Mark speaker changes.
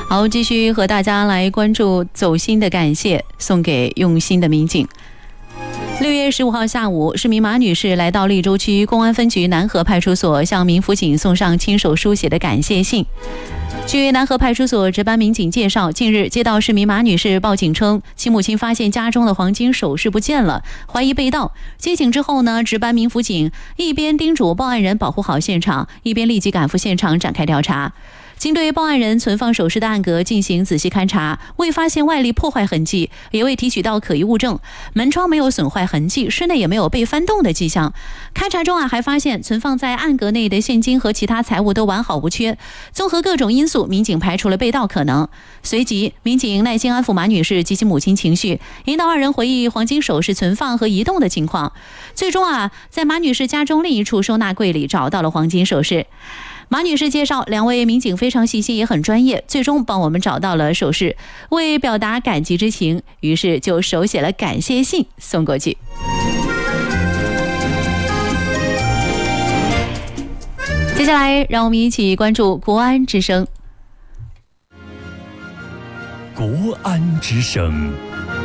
Speaker 1: 好，继续和大家来关注走心的感谢，送给用心的民警。6月15号下午，市民马女士来到溧州区公安分局南河派出所，向民辅警送上亲手书写的感谢信。据南河派出所值班民警介绍，近日接到市民马女士报警称，其母亲发现家中的黄金首饰不见了，怀疑被盗。接警之后呢，值班民辅警一边叮嘱报案人保护好现场，一边立即赶赴现场展开调查。经对报案人存放首饰的暗格进行仔细勘查，未发现外力破坏痕迹，也未提取到可疑物证，门窗没有损坏痕迹，室内也没有被翻动的迹象。勘查中还发现存放在暗格内的现金和其他财物都完好无缺。综合各种因素，民警排除了被盗可能。随即，民警耐心安抚马女士及其母亲情绪，引导二人回忆黄金首饰存放和移动的情况。最终在马女士家中另一处收纳柜里找到了黄金首饰。马女士介绍，两位民警非常细心也很专业，最终帮我们找到了首饰。为表达感激之情，于是就手写了感谢信送过去。接下来让我们一起关注国安之声。
Speaker 2: 国安之声，